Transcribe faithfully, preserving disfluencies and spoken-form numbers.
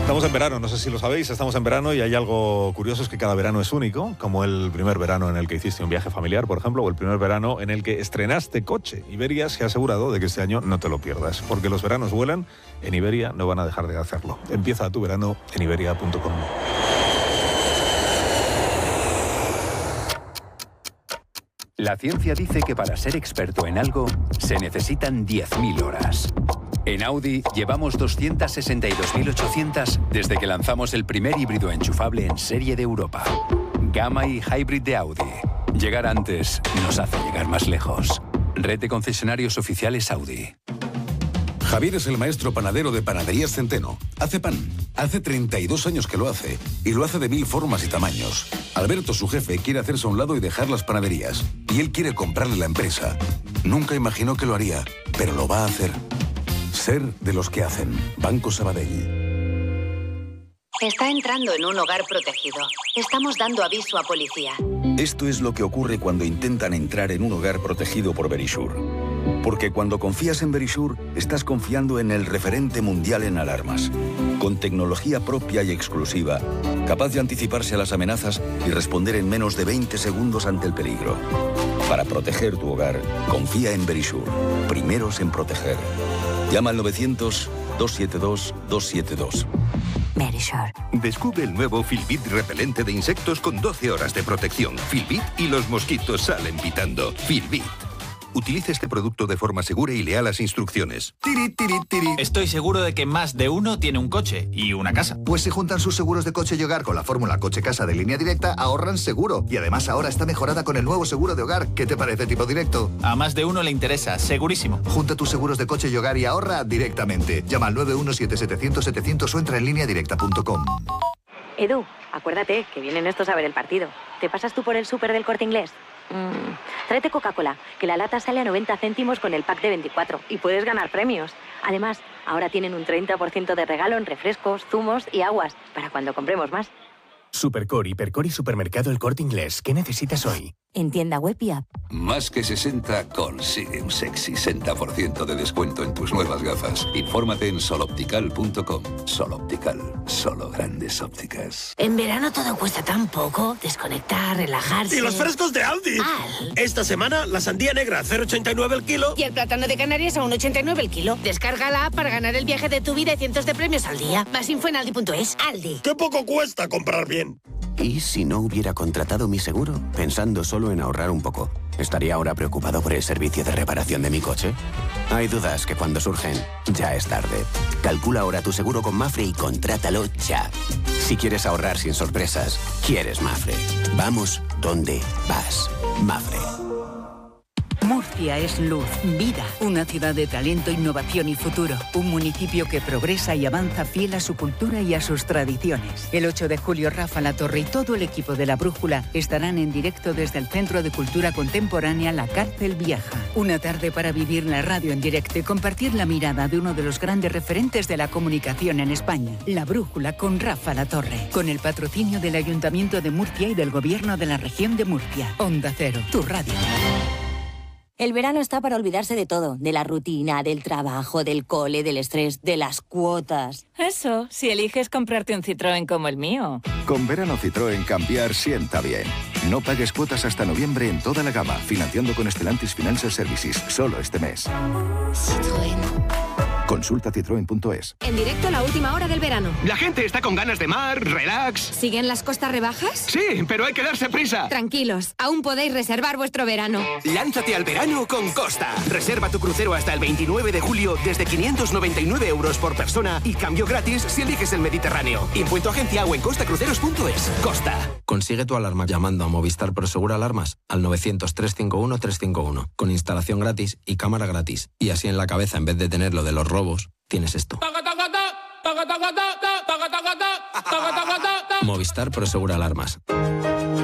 Estamos en verano, no sé si lo sabéis, estamos en verano y hay algo curioso, es que cada verano es único, como el primer verano en el que hiciste un viaje familiar, por ejemplo, o el primer verano en el que estrenaste coche. Iberia se ha asegurado de que este año no te lo pierdas, porque los veranos vuelan, en Iberia no van a dejar de hacerlo. Empieza tu verano en iberia punto com. La ciencia dice que para ser experto en algo se necesitan diez mil horas. En Audi llevamos doscientas sesenta y dos mil ochocientas desde que lanzamos el primer híbrido enchufable en serie de Europa. Gamma y Hybrid de Audi. Llegar antes nos hace llegar más lejos. Red de concesionarios oficiales Audi. Javier es el maestro panadero de Panaderías Centeno. Hace pan. Hace treinta y dos años que lo hace. Y lo hace de mil formas y tamaños. Alberto, su jefe, quiere hacerse a un lado y dejar las panaderías. Y él quiere comprarle la empresa. Nunca imaginó que lo haría, pero lo va a hacer. Ser de los que hacen. Banco Sabadell. Está entrando en un hogar protegido. Estamos dando aviso a policía. Esto es lo que ocurre cuando intentan entrar en un hogar protegido por Verisure. Porque cuando confías en Verisure, estás confiando en el referente mundial en alarmas. Con tecnología propia y exclusiva, capaz de anticiparse a las amenazas y responder en menos de veinte segundos ante el peligro. Para proteger tu hogar, confía en Verisure. Primeros en proteger. Llama al novecientos, dos siete dos, dos siete dos. Verisure. Descubre el nuevo Filbit repelente de insectos con doce horas de protección. Filbit y los mosquitos salen pitando. Filbit. Utilice este producto de forma segura y lea las instrucciones. Tiri, tiri, tiri. Estoy seguro de que más de uno tiene un coche y una casa. Pues si juntan sus seguros de coche y hogar con la fórmula coche-casa de Línea Directa, ahorran seguro. Y además ahora está mejorada con el nuevo seguro de hogar. ¿Qué te parece, tipo directo? A más de uno le interesa, segurísimo. Junta tus seguros de coche y hogar y ahorra directamente. Llama al nueve uno siete setecientos setecientos o entra en línea directa punto com. Edu, acuérdate que vienen estos a ver el partido. ¿Te pasas tú por el súper del Corte Inglés? Mm, tráete Coca-Cola, que la lata sale a noventa céntimos con el pack de veinticuatro y puedes ganar premios. Además, ahora tienen un treinta por ciento de regalo en refrescos, zumos y aguas, para cuando compremos más. Supercore, Hipercore y Supermercado El Corte Inglés. ¿Qué necesitas hoy? En tienda web y app. Más que sesenta consigue un sexy sesenta por ciento de descuento en tus nuevas gafas. Infórmate en soloptical punto com. Soloptical, solo grandes ópticas. En verano todo cuesta tan poco. Desconectar, relajarse. ¡Y los frescos de Aldi! Al. Esta semana la sandía negra a cero coma ochenta y nueve el kilo. Y el plátano de Canarias a uno coma ochenta y nueve el kilo. Descarga la app para ganar el viaje de tu vida y cientos de premios al día. Más info en aldi punto es. Aldi. ¡Qué poco cuesta comprar bien! ¿Y si no hubiera contratado mi seguro? Pensando solo en ahorrar un poco, ¿estaría ahora preocupado por el servicio de reparación de mi coche? Hay dudas que cuando surgen, ya es tarde. Calcula ahora tu seguro con Mafre y contrátalo ya. Si quieres ahorrar sin sorpresas, quieres Mafre. Vamos donde vas. Mafre. Murcia es luz, vida, una ciudad de talento, innovación y futuro. Un municipio que progresa y avanza fiel a su cultura y a sus tradiciones. El ocho de julio, Rafa Latorre y todo el equipo de La Brújula estarán en directo desde el Centro de Cultura Contemporánea La Cárcel Vieja. Una tarde para vivir la radio en directo y compartir la mirada de uno de los grandes referentes de la comunicación en España. La Brújula con Rafa Latorre. Con el patrocinio del Ayuntamiento de Murcia y del Gobierno de la Región de Murcia. Onda Cero, tu radio. El verano está para olvidarse de todo, de la rutina, del trabajo, del cole, del estrés, de las cuotas. Eso, si eliges comprarte un Citroën como el mío. Con verano Citroën cambiar sienta bien. No pagues cuotas hasta noviembre en toda la gama, financiando con Stellantis Financial Services, solo este mes. Citroën. Consulta citroen punto es. En directo a la última hora del verano. La gente está con ganas de mar, relax. ¿Siguen las costas rebajas? Sí, pero hay que darse prisa. Tranquilos, aún podéis reservar vuestro verano. Lánzate al verano con Costa. Reserva tu crucero hasta el veintinueve de julio desde quinientos noventa y nueve euros por persona y cambio gratis si eliges el Mediterráneo. Impuesto agencia o en costa cruceros punto es. Costa. Consigue tu alarma llamando a Movistar Prosegur Alarmas al novecientos, trescientos cincuenta y uno, trescientos cincuenta y uno con instalación gratis y cámara gratis. Y así en la cabeza, en vez de tener lo de los robos, tienes esto. Movistar Prosegur Alarmas.